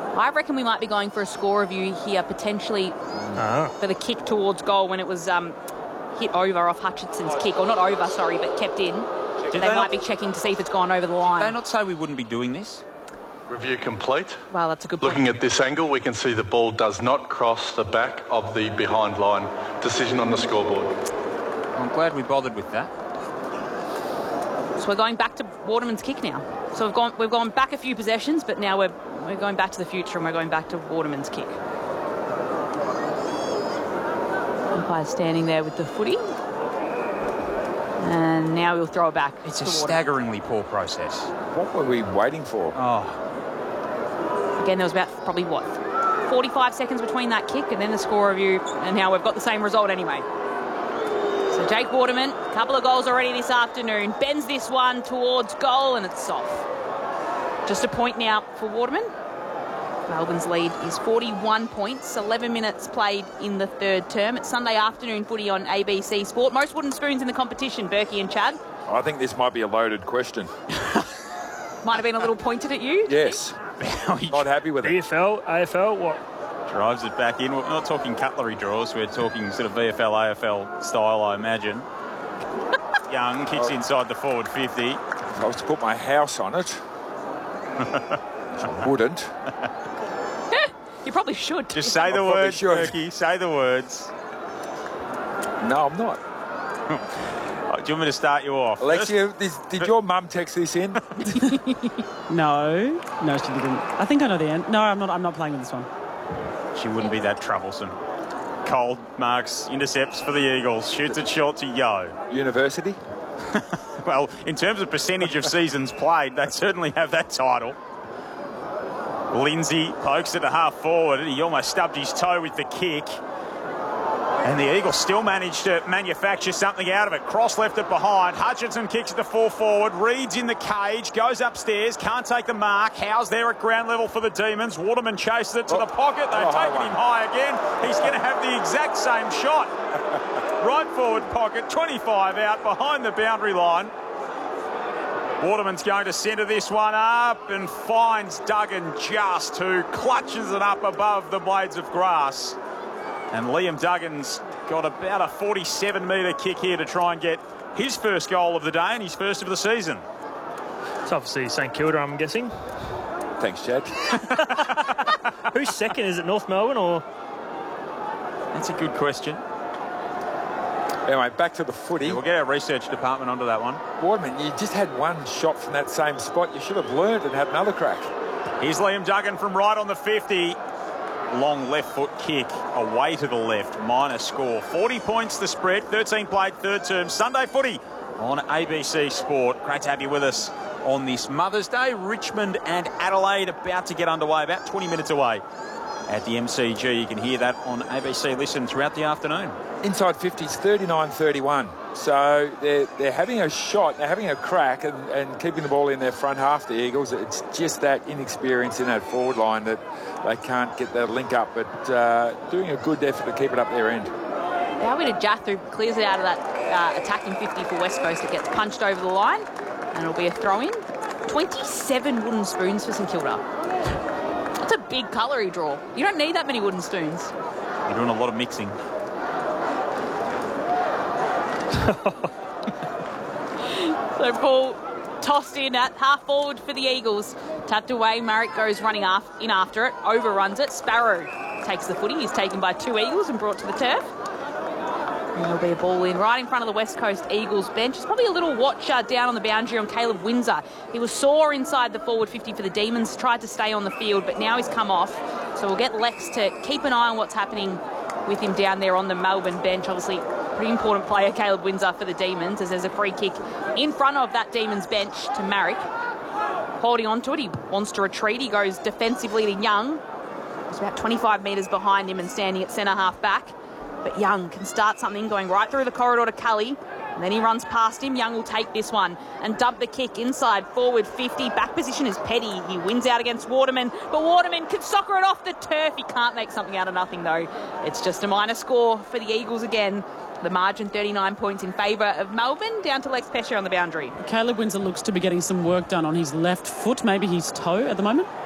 I reckon we might be going for a score review here, potentially for the kick towards goal when it was hit over off Hutchinson's kick. Or not over, sorry, but kept in. They might be checking to see if it's gone over the line. Did they not say we wouldn't be doing this? Review complete. Well, that's a good point. Looking at this angle, we can see the ball does not cross the back of the behind line. Decision on the scoreboard. I'm glad we bothered with that. So we're going back to Waterman's kick now. So we've gone back a few possessions, but now we're going back to the future and we're going back to Waterman's kick. Umpire standing there with the footy. And now we'll throw it back. It's a staggeringly poor process. What were we waiting for? Again, there was about probably, 45 seconds between that kick and then the score review, and now we've got the same result anyway. So Jake Waterman, a couple of goals already this afternoon, bends this one towards goal and it's off. Just a point now for Waterman. Melbourne's lead is 41 points, 11 minutes played in the third term. It's Sunday afternoon footy on ABC Sport. Most wooden spoons in the competition, Berkey and Chad. I think this might be a loaded question. Might have been a little pointed at you. Yes. Not happy with it. VFL, AFL, what? Drives it back in. We're not talking cutlery draws. We're talking sort of VFL, AFL style, I imagine. Young kicks inside the forward 50. If I was to put my house on it, I wouldn't. You probably should. Just say the words, Berkey. Say the words. No, I'm not. Do you want me to start you off? Alexia, did your mum text this in? No, she didn't. I think I know the end. No, I'm not playing with this one. She wouldn't be that troublesome. Cold marks, intercepts for the Eagles. Shoots it short to Yo. University? Well, in terms of percentage of seasons played, they certainly have that title. Lindsay pokes it to half forward. He almost stubbed his toe with the kick. And the Eagles still managed to manufacture something out of it. Cross left it behind. Hutchinson kicks it to full forward. Reed's in the cage. Goes upstairs. Can't take the mark. Howe's there at ground level for the Demons. Waterman chases it to the pocket. They've taken him high again. He's going to have the exact same shot. Right forward pocket. 25 out behind the boundary line. Waterman's going to centre this one up and finds Duggan just, who clutches it up above the blades of grass. And Liam Duggan's got about a 47-metre kick here to try and get his first goal of the day and his first of the season. It's obviously St Kilda, I'm guessing. Thanks, Chad. Who's second? Is it North Melbourne or...? That's a good question. Anyway, back to the footy. Yeah, we'll get our research department onto that one. Waterman, you just had one shot from that same spot. You should have learned and had another crack. Here's Liam Duggan from right on the 50. Long left foot kick away to the left. Minor score. 40 points the spread. 13 played third term. Sunday footy on ABC Sport. Great to have you with us on this Mother's Day. Richmond and Adelaide about to get underway. About 20 minutes away at the MCG. You can hear that on ABC Listen throughout the afternoon. Inside 50s, 39-31. So they're having a shot, they're having a crack and keeping the ball in their front half, the Eagles. It's just that inexperience in that forward line that they can't get that link up, but doing a good effort to keep it up their end. Now we to Jath, who clears it out of that attacking 50 for West Coast. It gets punched over the line and it'll be a throw-in. 27 wooden spoons for St Kilda. That's a big cutlery draw. You don't need that many wooden spoons. You're doing a lot of mixing. So Paul tossed in at half forward for the Eagles. Tapped away. Marek goes running in after it. Overruns it. Sparrow takes the footy. He's taken by two Eagles and brought to the turf. And there'll be a ball in right in front of the West Coast Eagles bench. It's probably a little watch down on the boundary on Caleb Windsor. He was sore inside the forward 50 for the Demons. Tried to stay on the field, but now he's come off. So we'll get Lex to keep an eye on what's happening with him down there on the Melbourne bench. Obviously, pretty important player, Caleb Windsor, for the Demons, as there's a free kick in front of that Demons bench to Marek. Holding on to it, he wants to retreat. He goes defensively to Young. He's about 25 metres behind him and standing at centre half back. But Young can start something, going right through the corridor to Cully. And then he runs past him. Young will take this one and dump the kick inside forward 50. Back position is Petty. He wins out against Waterman. But Waterman can soccer it off the turf. He can't make something out of nothing, though. It's just a minor score for the Eagles again. The margin 39 points in favour of Melbourne, down to Lex Pesce on the boundary. Caleb Windsor looks to be getting some work done on his left foot, maybe his toe at the moment.